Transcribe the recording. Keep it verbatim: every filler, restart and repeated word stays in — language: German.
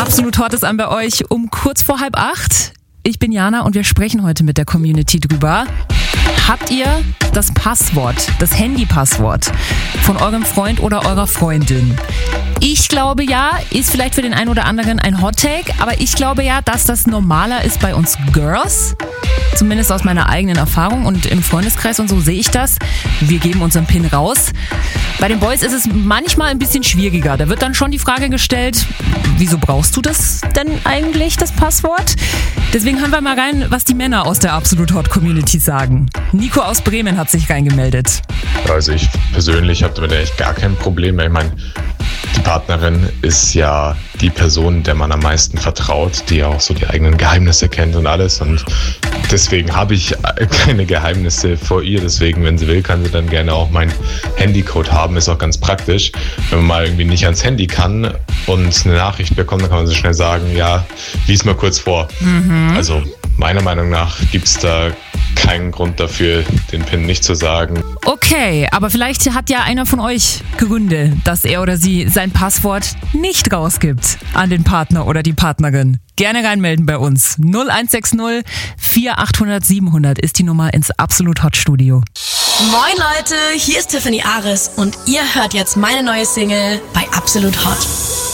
Absolut Hot ist an bei euch um kurz vor halb acht. Ich bin Jana und wir sprechen heute mit der Community drüber. Habt ihr das Passwort, das Handy-Passwort von eurem Freund oder eurer Freundin? Ich glaube ja, ist vielleicht für den einen oder anderen ein Hot-Take, aber ich glaube ja, dass das normaler ist bei uns Girls. Zumindest aus meiner eigenen Erfahrung und im Freundeskreis und so sehe ich das. Wir geben unseren PIN raus. Bei den Boys ist es manchmal ein bisschen schwieriger. Da wird dann schon die Frage gestellt, wieso brauchst du das denn eigentlich, das Passwort? Deswegen hören wir mal rein, was die Männer aus der Absolut Hot Community sagen. Nico aus Bremen hat sich reingemeldet. Also ich persönlich habe damit echt gar kein Problem. Ich meine, die Partnerin ist ja die Person, der man am meisten vertraut, die auch so die eigenen Geheimnisse kennt und alles. Und deswegen habe ich keine Geheimnisse vor ihr. Deswegen, wenn sie will, kann sie dann gerne auch meinen Handycode haben. Ist auch ganz praktisch. Wenn man mal irgendwie nicht ans Handy kann und eine Nachricht bekommt, dann kann man so schnell sagen, ja, lies mal kurz vor. Mhm. Also meiner Meinung nach gibt es da keinen Grund dafür, den PIN nicht zu sagen. Okay, aber vielleicht hat ja einer von euch Gründe, dass er oder sie sein Passwort nicht rausgibt an den Partner oder die Partnerin. Gerne reinmelden bei uns. null eins sechs null vier achthundert siebenhundert ist die Nummer ins Absolut Hot Studio. Moin Leute, hier ist Tiffany Ares und ihr hört jetzt meine neue Single bei Absolut Hot.